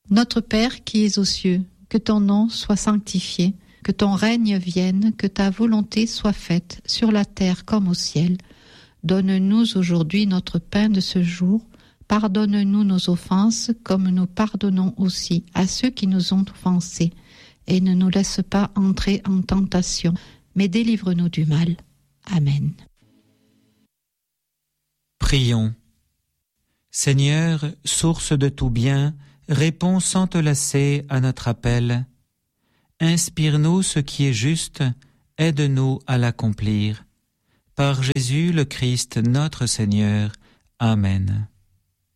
Notre Père qui es aux cieux, que ton nom soit sanctifié, que ton règne vienne, que ta volonté soit faite, sur la terre comme au ciel. Donne-nous aujourd'hui notre pain de ce jour. Pardonne-nous nos offenses, comme nous pardonnons aussi à ceux qui nous ont offensés. Et ne nous laisse pas entrer en tentation, mais délivre-nous du mal. Amen. Prions. Seigneur, source de tout bien, réponds sans te lasser à notre appel. Inspire-nous ce qui est juste, aide-nous à l'accomplir. Par Jésus le Christ notre Seigneur. Amen.